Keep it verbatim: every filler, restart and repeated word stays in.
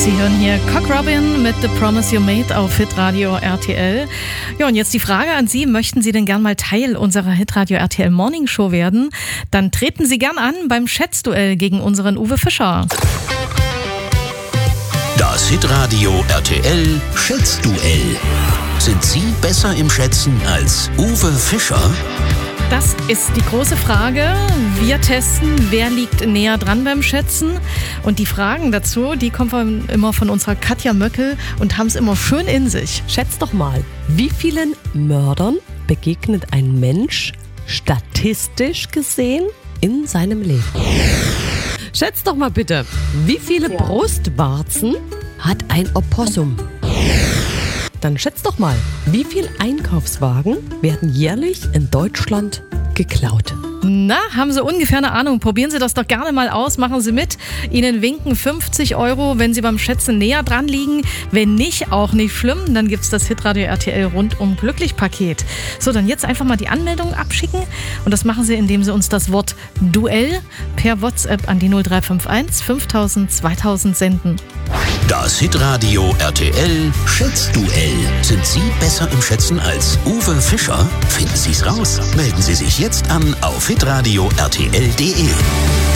Sie hören hier Cock Robin mit The Promise You Made auf Hitradio R T L. Ja, und jetzt die Frage an Sie, möchten Sie denn gern mal Teil unserer Hitradio R T L Morning Show werden? Dann treten Sie gern an beim Schätzduell gegen unseren Uwe Fischer. Das Hitradio R T L Schätzduell. Sind Sie besser im Schätzen als Uwe Fischer? Das ist die große Frage. Wir testen, wer liegt näher dran beim Schätzen. Und die Fragen dazu, die kommen von, immer von unserer Katja Möckel und haben es immer schön in sich. Schätzt doch mal, wie vielen Mördern begegnet ein Mensch statistisch gesehen in seinem Leben? Schätzt doch mal bitte, wie viele Brustwarzen hat ein Opossum? Dann schätzt doch mal, wie viele Einkaufswagen werden jährlich in Deutschland geklaut? Na, haben Sie ungefähr eine Ahnung? Probieren Sie das doch gerne mal aus, machen Sie mit. Ihnen winken fünfzig Euro, wenn Sie beim Schätzen näher dran liegen. Wenn nicht, auch nicht schlimm, dann gibt's das Hitradio R T L Rundum Glücklich Paket. So, dann jetzt einfach mal die Anmeldung abschicken und das machen Sie, indem Sie uns das Wort Duell per WhatsApp an die null drei fünf eins fünftausend zweitausend senden. Das Hitradio R T L Schätzduell. Sind Sie besser im Schätzen als Uwe Fischer? Finden Sie's raus. Melden Sie sich jetzt an auf hitradio R T L punkt de.